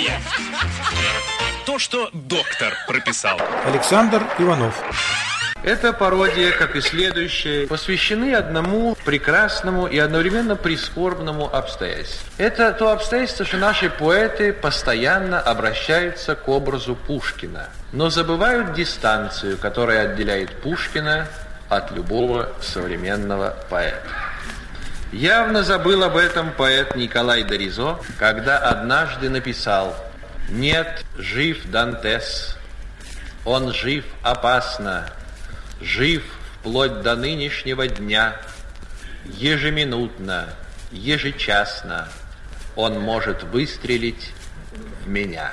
То, что доктор прописал. Александр Иванов. Эта пародия, как и следующая, посвящены одному прекрасному и одновременно прискорбному обстоятельству. Это то обстоятельство, что наши поэты постоянно обращаются к образу Пушкина, но забывают дистанцию, которая отделяет Пушкина от любого современного поэта. Явно забыл об этом поэт Николай Доризо, когда однажды написал: «Нет, жив Дантес, он жив опасно, жив вплоть до нынешнего дня, ежеминутно, ежечасно он может выстрелить в меня».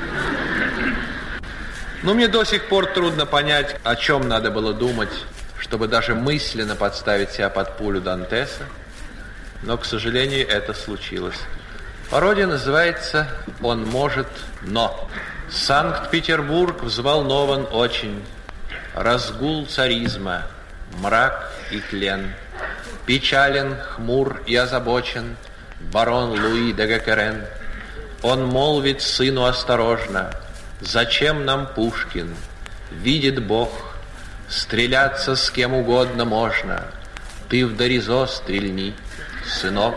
Но мне до сих пор трудно понять, о чем надо было думать, чтобы даже мысленно подставить себя под пулю Дантеса, но, к сожалению, это случилось. Пародия называется «Он может, но». Санкт-Петербург взволнован очень. Разгул царизма, мрак и тлен. Печален, хмур и озабочен барон Луи де Геккерен. Он молвит сыну осторожно: «Зачем нам Пушкин? Видит Бог, стреляться с кем угодно можно. Ты в Доризо стрельни, сынок».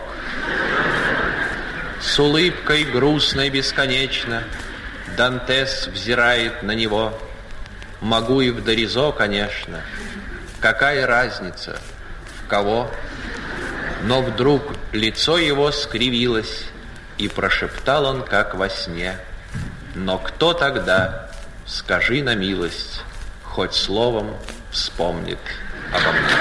С улыбкой грустной бесконечно Дантес взирает на него. Могу и в Доризо, конечно. Какая разница, в кого? Но вдруг лицо его скривилось, и прошептал он, как во сне: «Но кто тогда, скажи на милость, хоть словом вспомнит обо мне?»